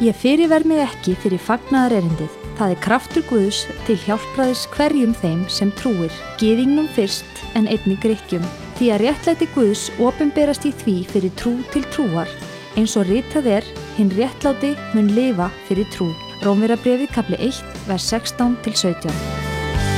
Ég fyrirver mig ekki fyrir fagnaðarerindið. Það kraftur Guðs til hjálpræðis hverjum þeim sem trúir, gyðingnum fyrst en einnig Grikkjum. Því að réttlæti Guðs opinberast í því fyrir trú til trúar, eins og ritað hinn réttláti mun lifa fyrir trú. Rómverjabréfið kapli 1, vers 16-17.